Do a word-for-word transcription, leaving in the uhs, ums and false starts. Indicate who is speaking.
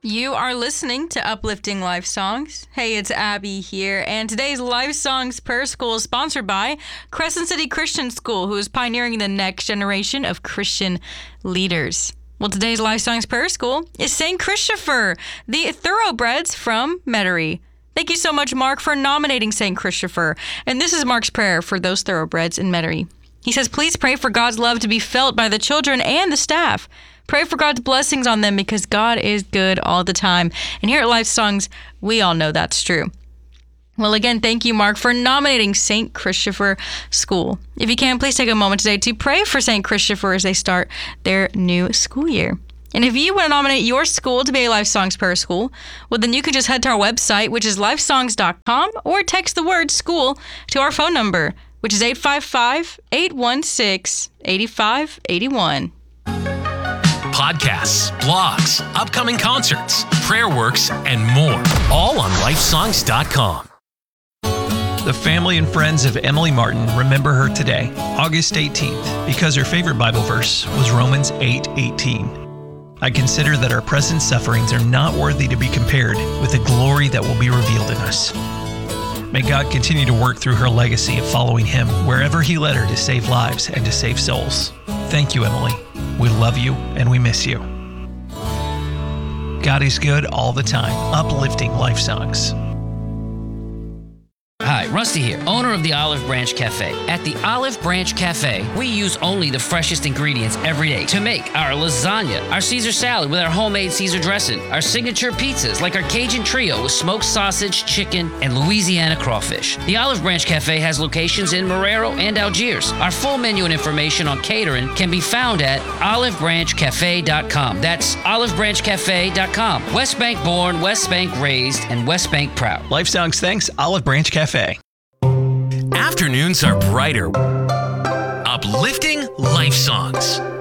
Speaker 1: You are listening to Uplifting Life Songs. Hey, it's Abby here, and today's Life Songs Prayer School is sponsored by Crescent City Christian School, who is pioneering the next generation of Christian leaders. Well, today's Life Songs Prayer School is Saint Christopher, the thoroughbreds from Metairie. Thank you so much, Mark, for nominating Saint Christopher. And this is Mark's prayer for those thoroughbreds in Metairie. He says, please pray for God's love to be felt by the children and the staff. Pray for God's blessings on them because God is good all the time. And here at Life Songs, we all know that's true. Well, again, thank you, Mark, for nominating Saint Christopher School. If you can, please take a moment today to pray for Saint Christopher as they start their new school year. And if you want to nominate your school to be a Life Songs Prayer School, well, then you can just head to our website, which is life songs dot com, or text the word school to our phone number, which is eight five five, eight one six, eight five eight one.
Speaker 2: Podcasts, blogs, upcoming concerts, prayer works, and more, all on life songs dot com.
Speaker 3: The family and friends of Emily Martin remember her today, August eighteenth, because her favorite Bible verse was Romans eight eighteen. I consider that our present sufferings are not worthy to be compared with the glory that will be revealed in us. May God continue to work through her legacy of following Him wherever He led her to save lives and to save souls. Thank you, Emily. We love you and we miss you. God is good all the time, uplifting life songs.
Speaker 4: Hi, Rusty here, owner of the Olive Branch Cafe. At the Olive Branch Cafe, we use only the freshest ingredients every day to make our lasagna, our Caesar salad with our homemade Caesar dressing, our signature pizzas like our Cajun Trio with smoked sausage, chicken, and Louisiana crawfish. The Olive Branch Cafe has locations in Marrero and Algiers. Our full menu and information on catering can be found at olive branch cafe dot com. That's olive branch cafe dot com. West Bank born, West Bank raised, and West Bank proud.
Speaker 3: Life Songs thanks Olive Branch Cafe.
Speaker 2: Afternoons are brighter. Uplifting Life Songs.